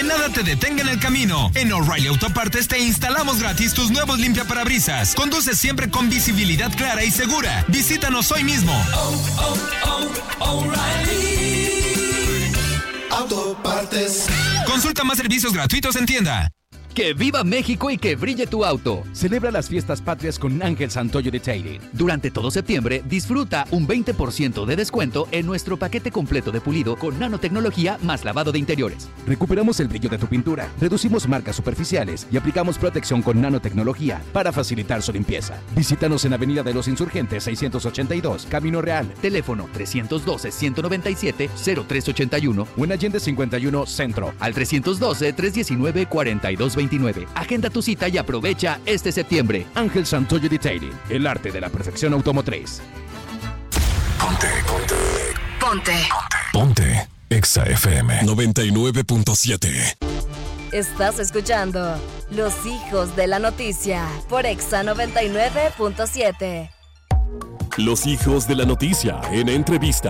nada te detenga en el camino. En O'Reilly Autopartes te instalamos gratis tus nuevos limpiaparabrisas. Conduce siempre con visibilidad clara y segura. Visítanos hoy mismo. O'Reilly Autopartes. Consulta más servicios gratuitos en tienda. ¡Que viva México y que brille tu auto! Celebra las fiestas patrias con Ángel Santoyo Detailing. Durante todo septiembre, disfruta un 20% de descuento en nuestro paquete completo de pulido con nanotecnología más lavado de interiores. Recuperamos el brillo de tu pintura, reducimos marcas superficiales y aplicamos protección con nanotecnología para facilitar su limpieza. Visítanos en Avenida de los Insurgentes 682, Camino Real. Teléfono 312-197-0381 o en Allende 51 Centro al 312-319-4229. Agenda tu cita y aprovecha este septiembre. Ángel Santoyo Detailing, el arte de la perfección automotriz. Ponte. Exa FM 99.7. Estás escuchando Los Hijos de la Noticia por Exa 99.7. Los Hijos de la Noticia en entrevista.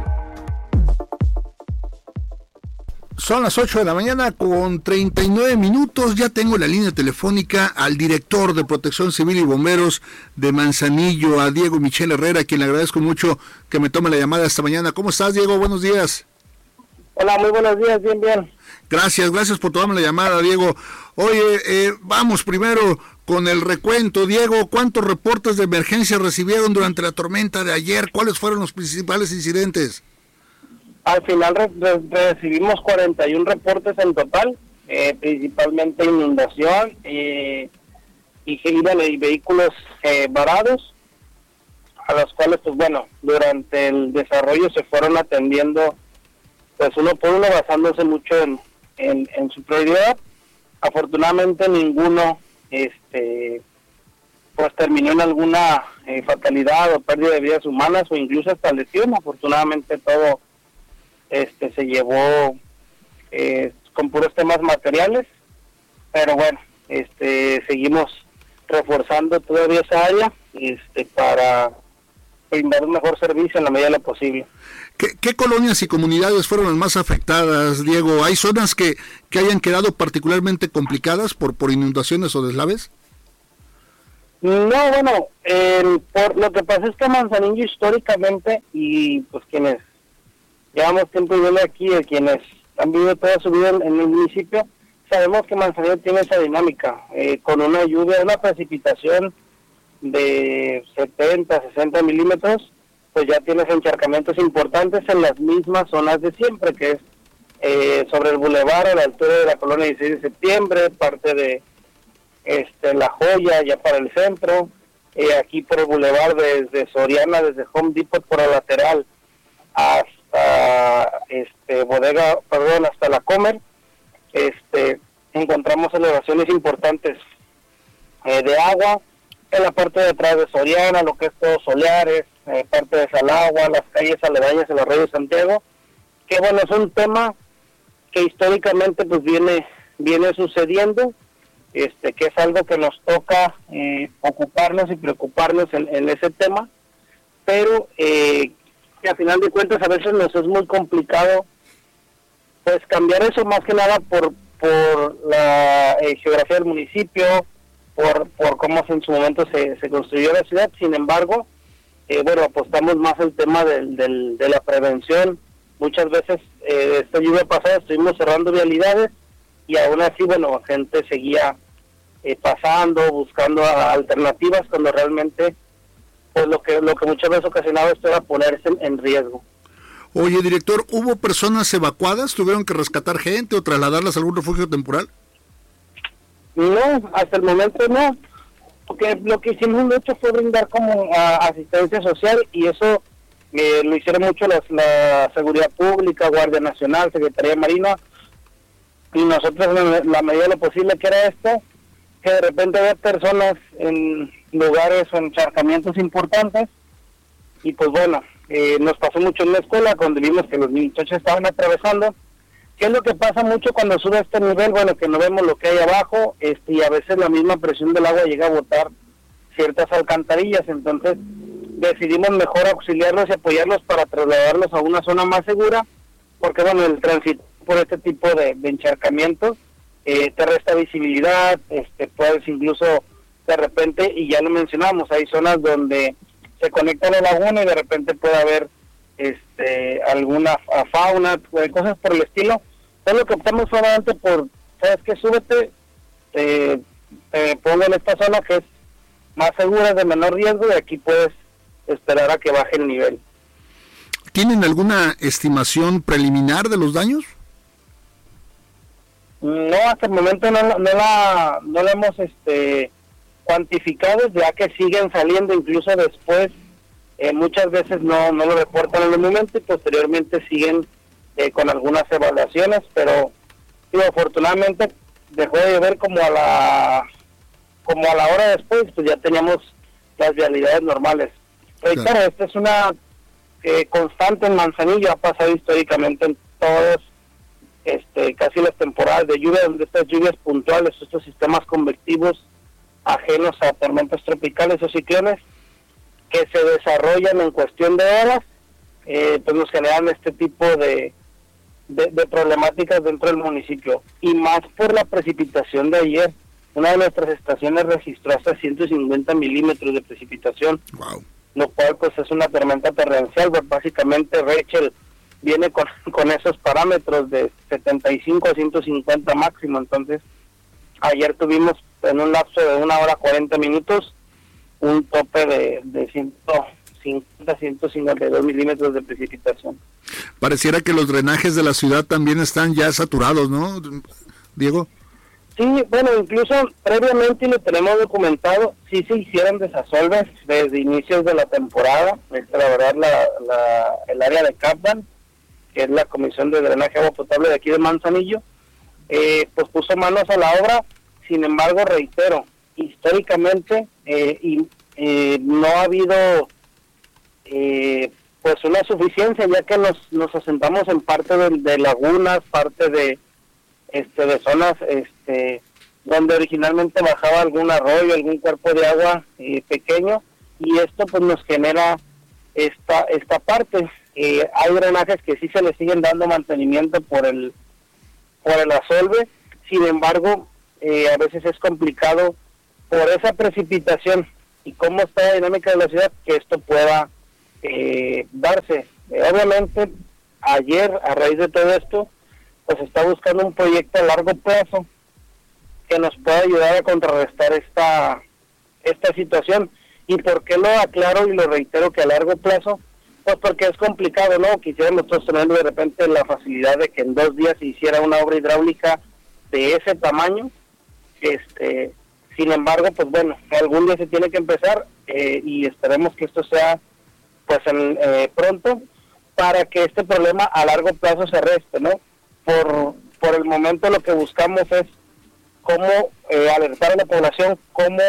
Son las 8 de la mañana con 39 minutos. Ya tengo la línea telefónica al director de Protección Civil y Bomberos de Manzanillo, a Diego Michel Herrera, a quien le agradezco mucho que me tome la llamada esta mañana. ¿Cómo estás, Diego? Buenos días. Hola, muy buenos días, bien. Gracias por tomarme la llamada, Diego. Oye, vamos primero con el recuento. Diego, ¿cuántos reportes de emergencia recibieron durante la tormenta de ayer? ¿Cuáles fueron los principales incidentes? Al final recibimos 41 reportes en total, principalmente inundación y vehículos varados, a los cuales, pues bueno, durante el desarrollo se fueron atendiendo, pues uno por uno, basándose mucho en su prioridad. Afortunadamente ninguno pues terminó en alguna fatalidad o pérdida de vidas humanas o incluso hasta lesión. Afortunadamente todo se llevó con puros temas materiales, pero bueno, seguimos reforzando todavía esa área para brindar un mejor servicio en la medida de lo posible. ¿Qué colonias y comunidades fueron las más afectadas, Diego? ¿Hay zonas que hayan quedado particularmente complicadas por inundaciones o deslaves? No, bueno, por lo que pasa es que Manzanillo históricamente, y pues quienes llevamos tiempo viviendo aquí, de quienes han vivido toda su vida en el municipio, sabemos que Manzanillo tiene esa dinámica, con una lluvia, una precipitación de 70, 60 milímetros, pues ya tienes encharcamientos importantes en las mismas zonas de siempre, que es sobre el bulevar a la altura de la colonia 16 de septiembre, parte de La Joya, ya para el centro, aquí por el bulevar desde Soriana, desde Home Depot por el lateral hasta hasta la Comer, encontramos elevaciones importantes de agua en la parte de atrás de Soriana, lo que es todo Soleares, parte de Salagua, las calles aledañas de la Río de Santiago, que bueno, es un tema que históricamente pues viene sucediendo, que es algo que nos toca ocuparnos y preocuparnos en ese tema, pero que a final de cuentas a veces nos es muy complicado pues cambiar eso, más que nada por la geografía del municipio, por cómo en su momento se construyó la ciudad. Sin embargo, bueno, apostamos más el tema de la prevención. Muchas veces esta lluvia pasada estuvimos cerrando vialidades y aún así, bueno, gente seguía pasando, buscando alternativas, cuando realmente pues lo que muchas veces ocasionaba esto era ponerse en riesgo. Oye, director, ¿hubo personas evacuadas? ¿Tuvieron que rescatar gente o trasladarlas a algún refugio temporal? No, hasta el momento no, porque lo que hicimos mucho fue brindar como asistencia social, y eso lo hicieron mucho la Seguridad Pública, Guardia Nacional, Secretaría de Marina, y nosotros en la medida de lo posible, que era esto, que de repente había personas en lugares o encharcamientos importantes, y pues bueno, nos pasó mucho en la escuela cuando vimos que los muchachos estaban atravesando. ¿Qué es lo que pasa mucho cuando sube a este nivel? Bueno, que no vemos lo que hay abajo, y a veces la misma presión del agua llega a botar ciertas alcantarillas. Entonces decidimos mejor auxiliarlos y apoyarlos para trasladarlos a una zona más segura, porque bueno, el tránsito por este tipo de encharcamientos, te resta visibilidad, puedes incluso de repente, y ya lo mencionamos, hay zonas donde se conecta la laguna y de repente puede haber alguna fauna, cosas por el estilo. Entonces lo que optamos solamente por, ¿sabes qué? Súbete, te pongo en esta zona que es más segura, de menor riesgo, y aquí puedes esperar a que baje el nivel. ¿Tienen alguna estimación preliminar de los daños? No, hasta el momento no la hemos cuantificado, ya que siguen saliendo incluso después. Muchas veces no lo reportan en el momento y posteriormente siguen con algunas evaluaciones, pero afortunadamente dejó de llover como a la hora después, pues ya teníamos las vialidades normales. Claro, esta es una constante en Manzanillo, ha pasado históricamente en todos casi las temporadas de lluvia, donde estas lluvias puntuales, estos sistemas convectivos ajenos a tormentas tropicales o ciclones que se desarrollan en cuestión de horas, pues nos generan este tipo de problemáticas dentro del municipio, y más por la precipitación de ayer. Una de nuestras estaciones registró hasta 150 milímetros de precipitación, wow, lo cual pues es una tormenta torrencial. Pues básicamente Rachel viene con esos parámetros de 75 a 150 máximo. Entonces ayer tuvimos en un lapso de 1 hora 40 minutos un tope de 152 milímetros de precipitación. Pareciera que los drenajes de la ciudad también están ya saturados, ¿no, Diego? Sí, bueno, incluso previamente lo tenemos documentado, sí se hicieron desasolves desde inicios de la temporada. La verdad, el área de Capdan, que es la Comisión de Drenaje Agua Potable de aquí de Manzanillo, pues puso manos a la obra. Sin embargo, reitero, históricamente no ha habido pues una suficiencia, ya que nos asentamos en parte de lagunas, parte de zonas donde originalmente bajaba algún arroyo, algún cuerpo de agua pequeño, y esto pues nos genera esta parte. Hay drenajes que sí se le siguen dando mantenimiento por el asolve. Sin embargo, a veces es complicado por esa precipitación y cómo está la dinámica de la ciudad que esto pueda darse. Obviamente ayer, a raíz de todo esto, pues está buscando un proyecto a largo plazo que nos pueda ayudar a contrarrestar esta situación. ¿Y por qué lo aclaro y lo reitero que a largo plazo? Pues porque es complicado, ¿no? Quisiéramos todos tener de repente la facilidad de que en 2 días se hiciera una obra hidráulica de ese tamaño. Sin embargo, pues bueno, algún día se tiene que empezar y esperemos que esto sea pues pronto, para que este problema a largo plazo se reste, ¿no? Por el momento lo que buscamos es cómo alertar a la población, cómo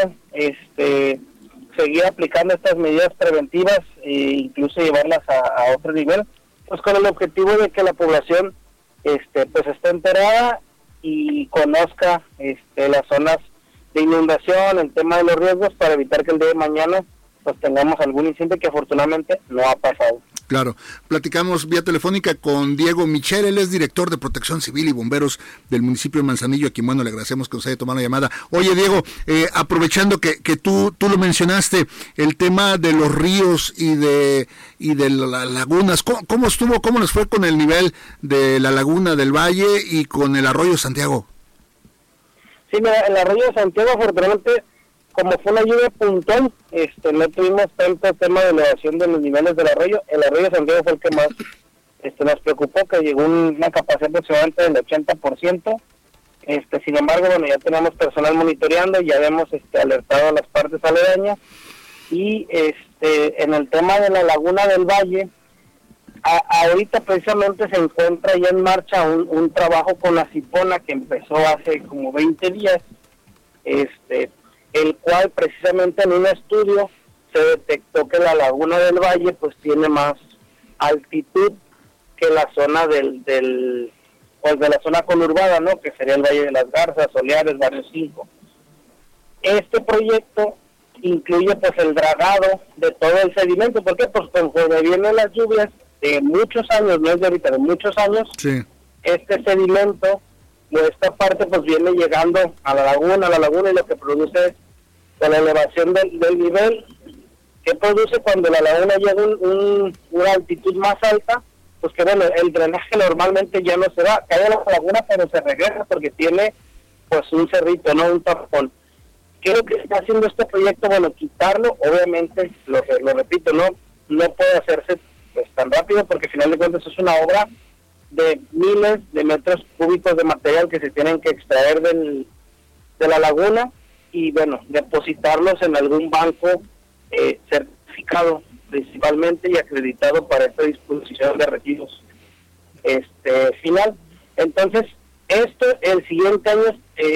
seguir aplicando estas medidas preventivas e incluso llevarlas a otro nivel, pues con el objetivo de que la población pues esté enterada y conozca las zonas de inundación, el tema de los riesgos, para evitar que el día de mañana pues tengamos algún incidente, que afortunadamente no ha pasado. Claro. Platicamos vía telefónica con Diego Michel, él es director de Protección Civil y Bomberos del municipio de Manzanillo, a quien, bueno, le agradecemos que nos haya tomado la llamada. Oye, Diego, aprovechando que tú lo mencionaste, el tema de los ríos y de las lagunas, ¿cómo estuvo, cómo les fue con el nivel de la laguna del Valle y con el arroyo Santiago? Sí, mira, el arroyo de Santiago, afortunadamente, como fue una lluvia puntual, no tuvimos tanto tema de elevación de los niveles del arroyo. El arroyo de Santiago fue el que más nos preocupó, que llegó una capacidad aproximadamente del 80%. Sin embargo, bueno, ya tenemos personal monitoreando, ya hemos alertado a las partes aledañas. Y en el tema de la laguna del Valle, ahorita precisamente se encuentra ya en marcha un trabajo con la Cipona que empezó hace como 20 días, el cual precisamente en un estudio se detectó que la laguna del Valle pues tiene más altitud que la zona de la zona conurbada, ¿no? Que sería el Valle de las Garzas, Oleares, Barrio 5. Este proyecto incluye pues el dragado de todo el sedimento. ¿Por qué? Pues conforme vienen las lluvias de muchos años, no es de ahorita, de muchos años, sí, este sedimento o esta parte pues viene llegando a la laguna y lo que produce es la elevación del nivel. ¿Qué produce cuando la laguna llega a una altitud más alta? Pues que bueno, el drenaje normalmente ya no se va, cae a la laguna pero se regresa porque tiene pues un cerrito, no un tapón. ¿Qué es lo que está haciendo este proyecto? Bueno, quitarlo, obviamente, lo repito, no puede hacerse pues tan rápido porque al final de cuentas es una obra de miles de metros cúbicos de material que se tienen que extraer de la laguna y bueno, depositarlos en algún banco certificado principalmente y acreditado para esta disposición de residuos final. Entonces, esto el siguiente año,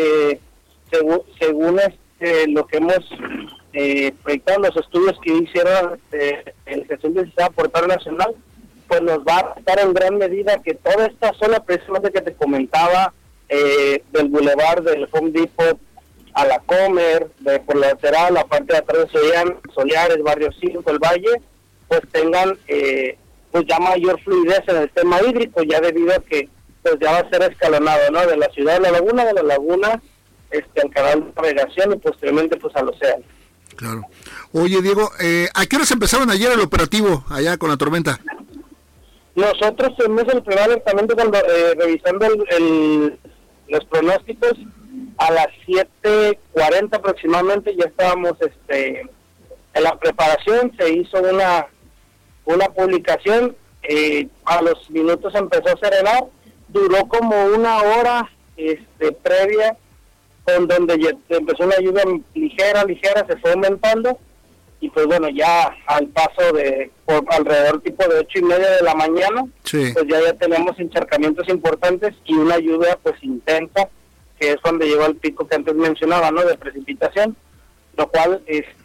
según lo que hemos proyectado, los estudios que hicieron el gestión del sistema portuario nacional, pues nos va a estar en gran medida que toda esta zona precisamente que te comentaba, del bulevar del Home Depot a la Comer, por la lateral, la parte de atrás de Soleares, Barrio 5, el Valle, pues tengan pues ya mayor fluidez en el tema hídrico, ya debido a que pues ya va a ser escalonado, ¿no? De la ciudad de la laguna al canal de navegación y posteriormente pues al océano. Claro. Oye, Diego, ¿a qué horas empezaron ayer el operativo allá con la tormenta? Nosotros tuvimos el primer alertamiento cuando revisando los pronósticos a las 7:40 aproximadamente ya estábamos en la preparación. Se hizo una publicación, a los minutos empezó a serenar, duró como una hora previa, con donde ya empezó una lluvia ligera, se fue aumentando, y pues bueno, ya al paso por alrededor tipo de 8:30 de la mañana, sí, pues ya tenemos encharcamientos importantes y una lluvia pues intensa, que es cuando llegó al pico que antes mencionaba, ¿no?, de precipitación, lo cual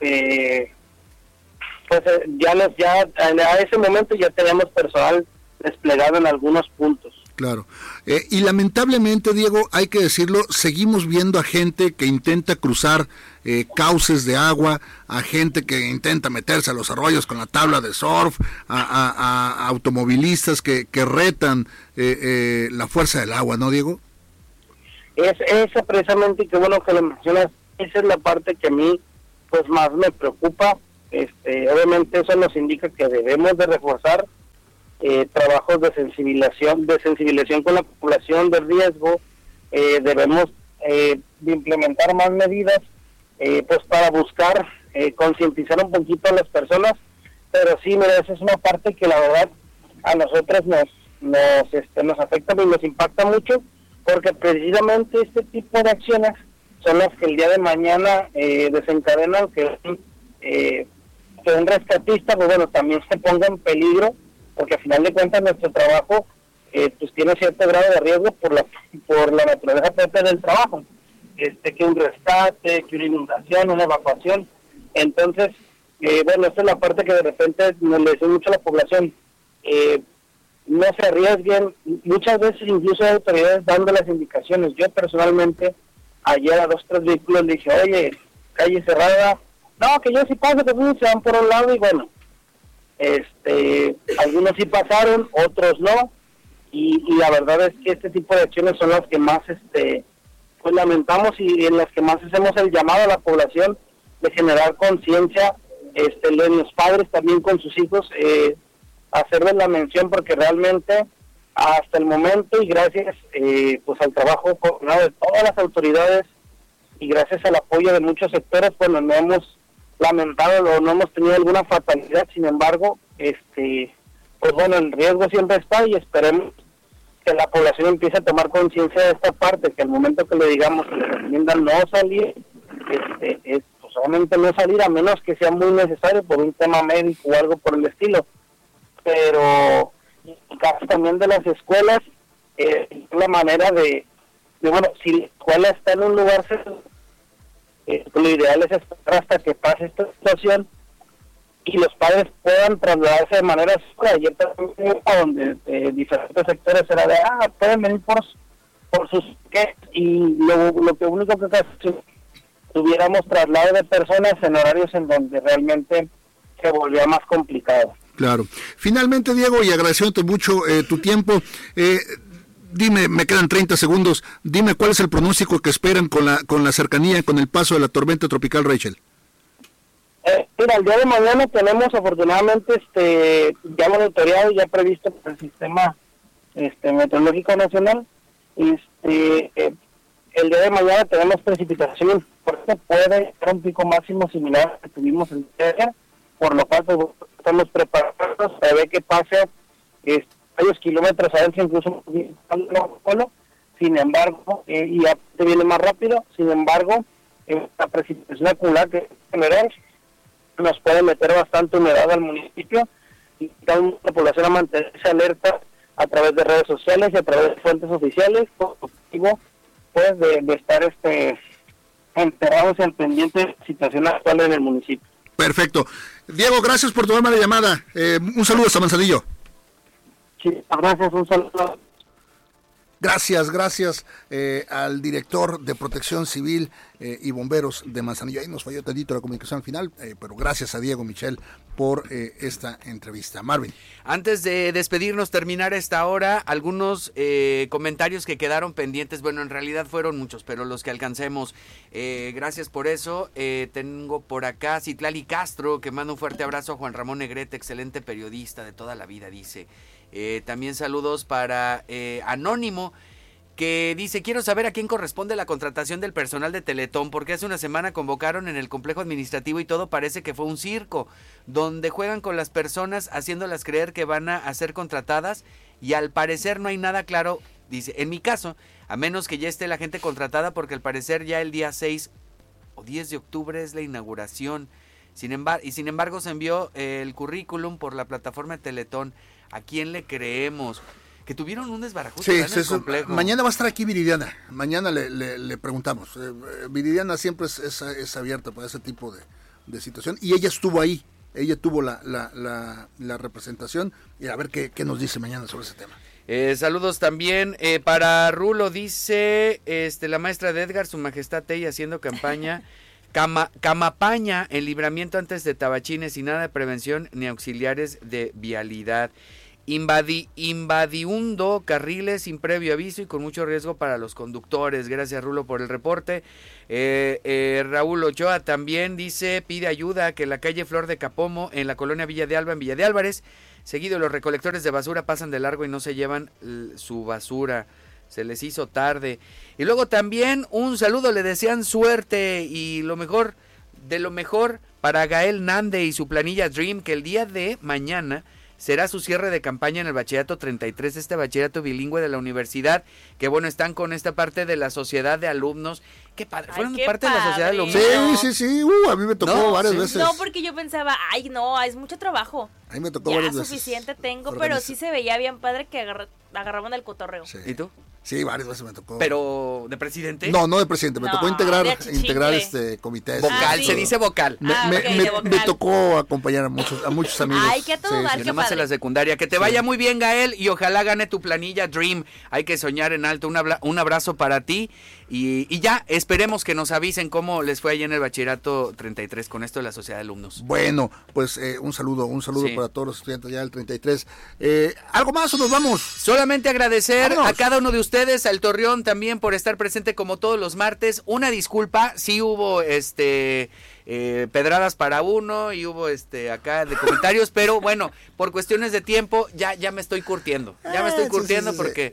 pues ya a ese momento ya teníamos personal desplegado en algunos puntos. Claro. Y lamentablemente, Diego, hay que decirlo, seguimos viendo a gente que intenta cruzar cauces de agua, a gente que intenta meterse a los arroyos con la tabla de surf, a automovilistas que retan la fuerza del agua, ¿no, Diego? Esa precisamente, que bueno que lo mencionas, esa es la parte que a mí pues más me preocupa. Obviamente eso nos indica que debemos de reforzar trabajos de sensibilización con la población de riesgo. Debemos de implementar más medidas pues para buscar concientizar un poquito a las personas, pero sí, mira, esa es una parte que la verdad a nosotros nos afecta y nos impacta mucho, porque precisamente este tipo de acciones son las que el día de mañana desencadenan que un rescatista pues bueno también se ponga en peligro, porque al final de cuentas nuestro trabajo pues tiene cierto grado de riesgo por la naturaleza propia del trabajo, que un rescate, que una inundación, una evacuación. Entonces bueno, esta es la parte que de repente nos le dice mucho a la población, no se arriesguen. Muchas veces incluso hay autoridades dando las indicaciones. Yo personalmente ayer a 2-3 vehículos le dije, oye, calle cerrada, no, que yo sí paso, que se van por un lado, y bueno, algunos sí pasaron, otros no, y la verdad es que este tipo de acciones son las que más pues lamentamos y en las que más hacemos el llamado a la población de generar conciencia, los padres también con sus hijos, hacerles la mención, porque realmente hasta el momento, y gracias pues al trabajo coordinado de todas las autoridades y gracias al apoyo de muchos sectores, bueno, no hemos lamentado o no hemos tenido alguna fatalidad. Sin embargo, pues bueno, el riesgo siempre está, y esperemos que la población empiece a tomar conciencia de esta parte, que al momento que le digamos que le recomiendan no salir, pues solamente no salir, a menos que sea muy necesario por un tema médico o algo por el estilo. Pero en el caso también de las escuelas, la manera de bueno, si la escuela está en un lugar seguro, lo ideal es esperar hasta que pase esta situación y los padres puedan trasladarse de manera segura. Ayer también a donde diferentes sectores era de, pueden venir por sus qué, y lo que único que casi tuviéramos traslado de personas en horarios en donde realmente se volvía más complicado. Claro. Finalmente, Diego, y agradeciéndote mucho tu tiempo, dime, me quedan 30 segundos, dime cuál es el pronóstico que esperan con la cercanía, con el paso de la tormenta tropical Rachel. Mira, el día de mañana tenemos afortunadamente ya monitoreado, ya previsto por el sistema meteorológico nacional. El día de mañana tenemos precipitación, porque puede ser un pico máximo similar al que tuvimos el día de ayer, por lo cual pues, estamos preparados para ver qué pasa varios kilómetros adentro, incluso sin embargo, y ya te viene más rápido, sin embargo, la precipitación acumulada que generar nos puede meter bastante humedad al municipio y la población a mantenerse alerta a través de redes sociales y a través de fuentes oficiales, pues de estar enterados y al pendiente de la situación actual en el municipio. Perfecto. Diego, gracias por tomarme la llamada. Un saludo hasta Manzanillo. Sí, gracias, un saludo. Gracias al director de Protección Civil y Bomberos de Manzanillo. Ahí nos falló tantito la comunicación al final, pero gracias a Diego Michel por esta entrevista. Marvin. Antes de despedirnos, terminar esta hora, algunos comentarios que quedaron pendientes. Bueno, en realidad fueron muchos, pero los que alcancemos. Gracias por eso. Tengo por acá Citlali Castro, que manda un fuerte abrazo a Juan Ramón Negrete, excelente periodista de toda la vida, dice. También saludos para Anónimo, que dice: quiero saber a quién corresponde la contratación del personal de Teletón, porque hace una semana convocaron en el complejo administrativo y todo parece que fue un circo, donde juegan con las personas haciéndolas creer que van a ser contratadas y al parecer no hay nada claro. Dice, en mi caso, a menos que ya esté la gente contratada, porque al parecer ya el día 6 o 10 de octubre es la inauguración. Sin embargo se envió el currículum por la plataforma de Teletón. ¿A quién le creemos? Que tuvieron un desbarajuste en el complejo. Mañana va a estar aquí Viridiana. Mañana le preguntamos. Viridiana siempre es abierta para ese tipo de situación. Y ella estuvo ahí. Ella tuvo la representación. Y a ver qué nos dice mañana sobre ese tema. Saludos también para Rulo. Dice la maestra de Edgar, su majestad Tey, haciendo campaña. Camapaña, el libramiento antes de Tabachines, sin nada de prevención ni auxiliares de vialidad. Invadiundo carriles sin previo aviso y con mucho riesgo para los conductores. Gracias, Rulo, por el reporte. Raúl Ochoa también dice, pide ayuda, que la calle Flor de Capomo en la colonia Villa de Alba, en Villa de Álvarez, seguido los recolectores de basura pasan de largo y no se llevan su basura. Se les hizo tarde. Y luego también un saludo, le desean suerte y lo mejor de lo mejor para Gael Nande y su planilla Dream, que el día de mañana será su cierre de campaña en el bachillerato 33, este bachillerato bilingüe de la universidad, que bueno, están con esta parte de la sociedad de alumnos. Qué padre, fueron parte de la sociedad de alumnos. Sí, a mí me tocó varias veces. No, porque yo pensaba, es mucho trabajo. A mí me tocó varias veces. Suficiente tengo, pero sí se veía bien padre que agarraban el cotorreo. Sí. ¿Y tú? Sí, varias veces me tocó. ¿Pero de presidente? No de presidente, me tocó integrar comités. Se dice vocal. Me tocó acompañar a muchos amigos. Ay, qué todo dar, qué nada más en la secundaria. Que te vaya muy bien, Gael, y ojalá gane tu planilla Dream. Hay que soñar en alto. Un abrazo para ti. Y ya, esperemos que nos avisen cómo les fue allá en el bachillerato 33 con esto de la sociedad de alumnos. Bueno, pues un saludo para todos los estudiantes ya del 33. ¿Algo más o nos vamos? Solamente agradecer a cada uno de ustedes, al Torreón también por estar presente como todos los martes. Una disculpa, sí hubo pedradas para uno y hubo acá de comentarios, pero bueno, por cuestiones de tiempo ya me estoy curtiendo. Porque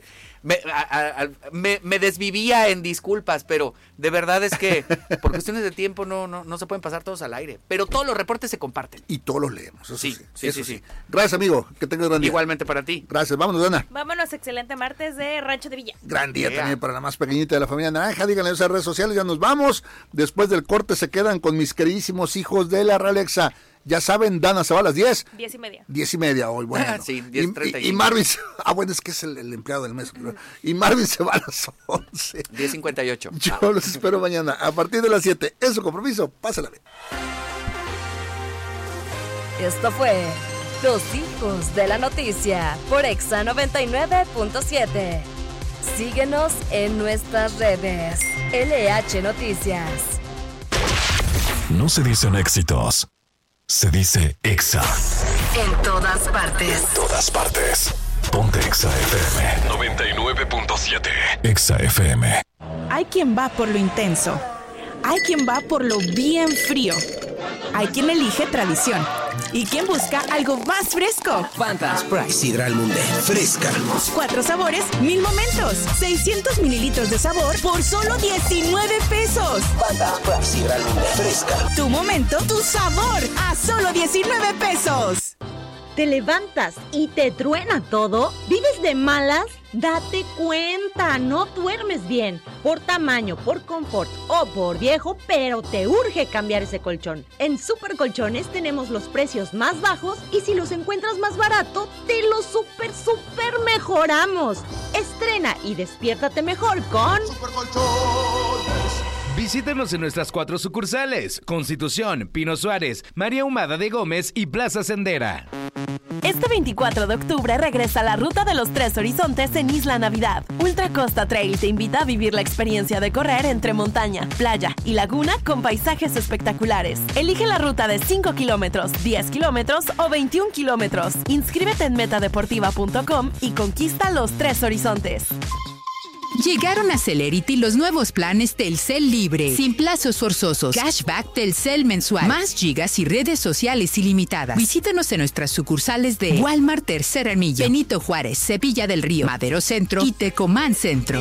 me desvivía en disculpas, pero de verdad es que por cuestiones de tiempo no se pueden pasar todos al aire, pero todos los reportes se comparten. Y todos los leemos, eso sí. Sí. Gracias, amigo, que tengas gran día. Igualmente para ti. Gracias, vámonos, Ana. Vámonos, excelente martes de Rancho de Villa. Gran día también para la más pequeñita de la familia Naranja. Díganle en esas redes sociales, ya nos vamos. Después del corte se quedan con mis queridísimos hijos de la Ralexa. Ya saben, Dana se va a las 10. 10:30. 10:30 hoy, bueno. Sí, 10:30. Y Marvin, es que es el empleado del mes. Y Marvin se va a las 11. 10:58. Yo los espero mañana a partir de las 7. Es su compromiso, pásala bien. Esto fue Los Hijos de la Noticia por Exa 99.7. Síguenos en nuestras redes. LH Noticias. No se dicen éxitos. Se dice Exa. En todas partes. En todas partes. Ponte Exa FM 99.7. Exa FM. Hay quien va por lo intenso. Hay quien va por lo bien frío. Hay quien elige tradición. Y quien busca algo más fresco. Fanta Sprite Sidral Mundet. Fresca. 4 sabores, 1000 momentos. 600 mililitros de sabor por solo 19 pesos. Fanta Sprite Sidral Mundet. Fresca. Tu momento, tu sabor. A solo 19 pesos. ¿Te levantas y te truena todo? ¿Vives de malas? Date cuenta, no duermes bien. Por tamaño, por confort o por viejo, pero te urge cambiar ese colchón. En Super Colchones tenemos los precios más bajos y si los encuentras más barato, te los super mejoramos. Estrena y despiértate mejor con Super Colchones. Visítenos en nuestras 4 sucursales: Constitución, Pino Suárez, María Humada de Gómez y Plaza Sendera. Este 24 de octubre regresa la Ruta de los Tres Horizontes en Isla Navidad. Ultra Costa Trail te invita a vivir la experiencia de correr entre montaña, playa y laguna con paisajes espectaculares. Elige la ruta de 5 kilómetros, 10 kilómetros o 21 kilómetros. Inscríbete en metadeportiva.com y conquista los Tres Horizontes. Llegaron a Celerity los nuevos planes Telcel Libre, sin plazos forzosos, cashback Telcel mensual, más gigas y redes sociales ilimitadas. Visítanos en nuestras sucursales de Walmart Tercer Anillo, Benito Juárez, Cepilla del Río, Madero Centro y Tecomán Centro.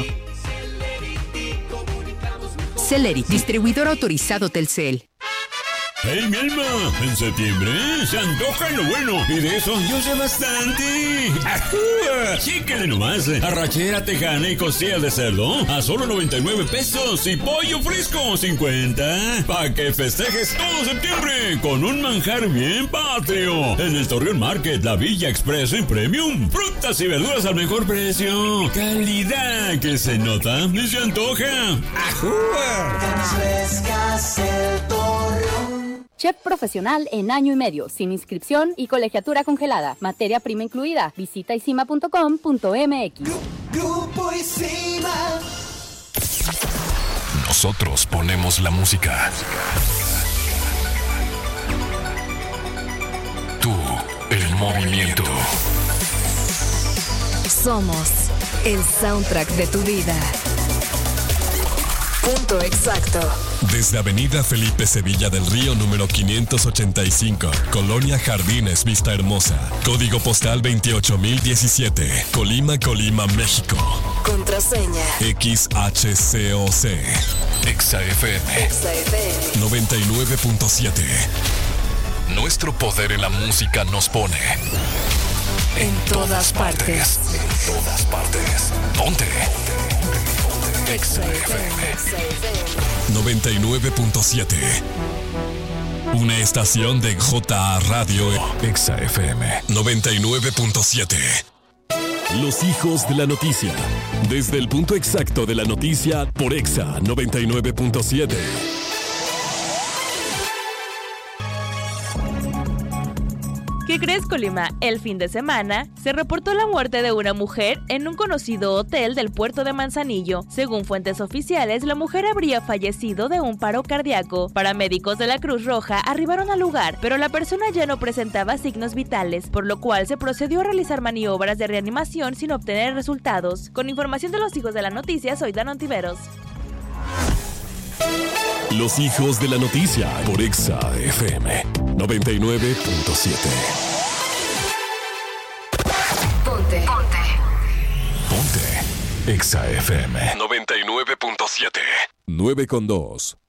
Celerity, distribuidor autorizado Telcel. ¡Hey, mi alma! En septiembre se antoja lo bueno y de eso yo sé bastante. ¡Ajúa! Chíquele nomás. Arrachera tejana y costilla de cerdo a solo 99 pesos y pollo fresco 50. Pa' que festejes todo septiembre con un manjar bien patrio. En el Torreón Market, la Villa Expreso en Premium. Frutas y verduras al mejor precio. Calidad que se nota y se antoja. ¡Ajúa! Frescas el Torreón. Chef profesional en año y medio, sin inscripción y colegiatura congelada. Materia prima incluida. Visita isima.com.mx. Grupo Isima. Nosotros ponemos la música. Tú, el movimiento. Somos el soundtrack de tu vida. Punto exacto. Desde Avenida Felipe Sevilla del Río número 585, Colonia Jardines, Vista Hermosa. Código postal 28017, Colima, México. Contraseña XHCOC. Exa FM 99.7. Nuestro poder en la música nos pone en todas partes. En todas partes. Ponte. Exa FM 99.7. Una estación de JA Radio. Exa FM 99.7. Los hijos de la noticia. Desde el punto exacto de la noticia por Exa 99.7. ¿Qué crees, Colima? El fin de semana se reportó la muerte de una mujer en un conocido hotel del puerto de Manzanillo. Según fuentes oficiales, la mujer habría fallecido de un paro cardíaco. Paramédicos de la Cruz Roja arribaron al lugar, pero la persona ya no presentaba signos vitales, por lo cual se procedió a realizar maniobras de reanimación sin obtener resultados. Con información de los hijos de la noticia, soy Dana Ontiveros. Los hijos de la noticia por Exa FM 99.7. Ponte. Exa FM 99.7. 9.2.